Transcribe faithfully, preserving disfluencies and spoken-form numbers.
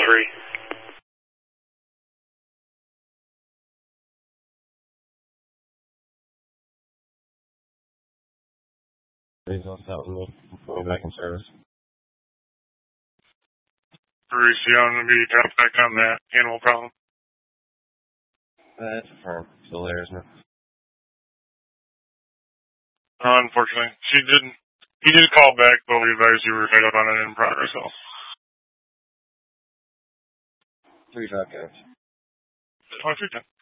three. Please don't stop with me. Put me back in service. Bruce, you on immediate contact on that animal problem? That's affirmed. Still there, isn't it? Uh, unfortunately, she didn't. He did call back, but we advised you were tied up on it in progress. So. Three five guys. twenty-three ten.